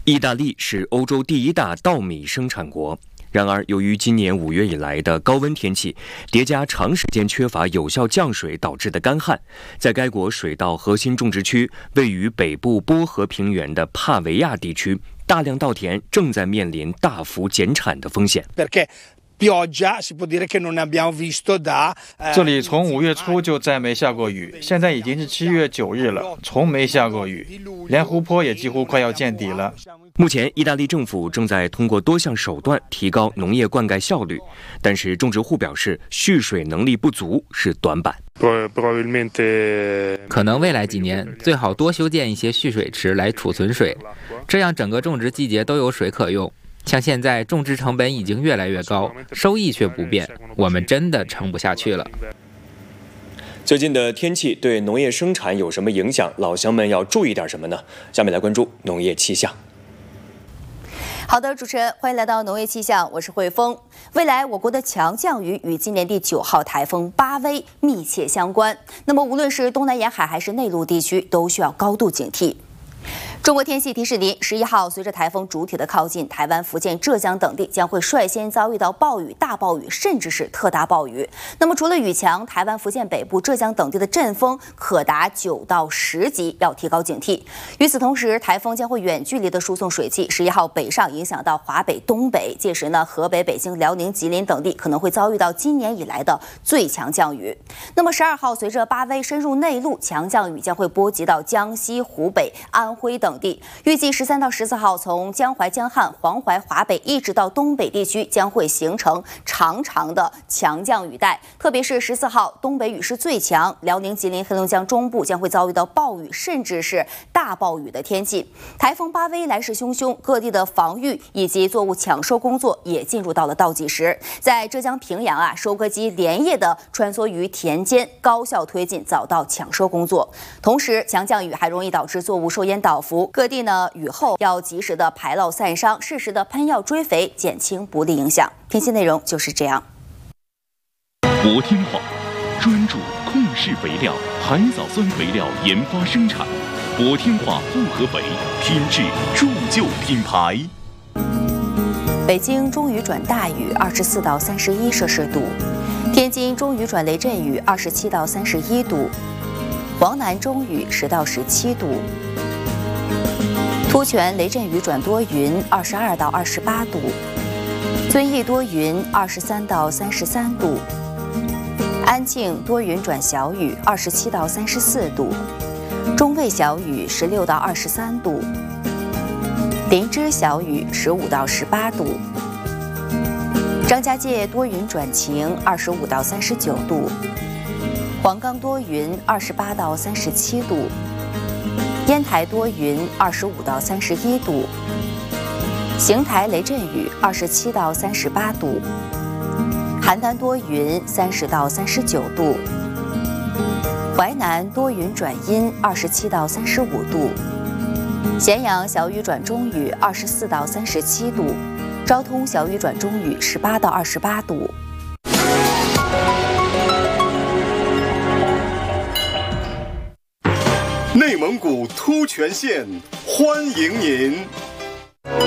意大利是欧洲第1大稻米生产国。然而，由于今年5月以来的高温天气，叠加长时间缺乏有效降水导致的干旱，在该国水稻核心种植区位于北部波河平原的帕维亚地区，大量稻田正在面临大幅减产的风险。 这里从5月初就再没下过雨，现在已经是7月9日了，从没下过雨，连湖泊也几乎快要见底了。 目前，意大利政府正在通过多项手段提高农业灌溉效率，但是种植户表示蓄水能力不足是短板。 可能未来几年最好多修建一些蓄水池来储存水，这样整个种植季节都有水可用。像现在种植成本已经越来越高，收益却不变，我们真的撑不下去了。 最近的天气对农业生产有什么影响？老乡们要注意点什么呢？下面来关注农业气象。 好的，主持人，欢迎来到农业气象，我是慧峰。未来我国的强降雨与今年第9号台风巴威密切相关，那么无论是东南沿海还是内陆地区，都需要高度警惕。中国天气提示您，11号随着台风主体的靠近，台湾、福建、浙江等地将会率先遭遇到暴雨、大暴雨，甚至是特大暴雨。那么除了雨强，台湾、福建北部、浙江等地的阵风可达9到10级，要提高警惕。与此同时，台风将会远距离的输送水汽，11号北上影响到华北、东北，届时呢，河北、北京、辽宁、吉林等地可能会遭遇到今年以来的最强降雨。那么12号随着巴威深入内陆，强降雨将会波及到江西、湖北、安徽等地。预计13到14号从江淮、江汉、黄淮、华北一直到东北地区将会形成长长的强降雨带，特别是14号东北雨势最强，辽宁、吉林、黑龙江中部将会遭遇到暴雨甚至是大暴雨的天气。台风巴威来势汹汹，各地的防御以及作物抢收工作也进入到了倒计时。在浙江平阳收割机连夜的穿梭于田间，高效推进早稻抢收工作。同时，强降雨还容易导致作物受淹倒伏，各地呢雨后要及时的排涝散伤，适时的喷药追肥，减轻不利影响。天气内容就是这样。 博天化专注控制肥料、海藻酸肥料研发生产，博天化复合肥，品质铸就品牌。 北京中雨转大雨，24到31摄氏度；天津中雨转雷阵雨，27到31度；黄南中雨10到17度；突泉雷阵雨转多云，22到28度；遵义多云，23到33度；安庆多云转小雨，27到34度；中卫小雨16到23度；林芝小雨15到18度；张家界多云转晴，25到39度；黄冈多云28到37度；烟台多云25到31度；邢台雷阵雨27到38度；邯郸多云30到39度；淮南多云转阴27到35度；咸阳小雨转中雨24到37度；昭通小雨转中雨18到28度。 内蒙古突泉县欢迎您。